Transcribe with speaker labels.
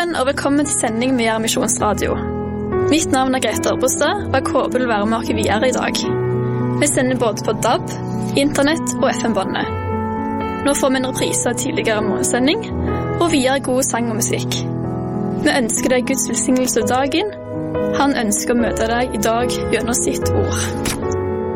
Speaker 1: morgen og velkommen til sending med Misjonsradio. Mitt navn Grete Ørbostad, og jeg håper du vil være med oss videre i dag. Vi sender både på DAB, internett og FM-båndet. Nå får vi en reprise av tidligere morgensending, og videre god sang og musikk. Vi ønsker deg Guds velsignelse av dagen. Han ønsker å møte deg i dag gjennom sitt ord.